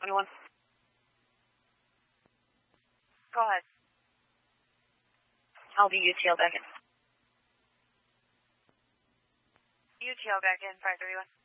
521. Go ahead. I'll be UTL back in. UTL back in, 531.